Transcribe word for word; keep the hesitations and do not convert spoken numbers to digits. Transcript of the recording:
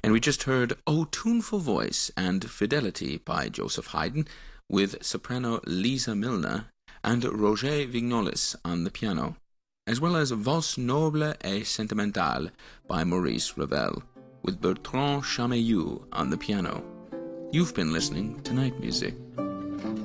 And we just heard O Tuneful Voice and Fidelity by Joseph Haydn with soprano Lisa Milner and Roger Vignolis on the piano, as well as Voz Noble et Sentimentale by Maurice Ravel with Bertrand Chameillou on the piano. You've been listening to Night Music.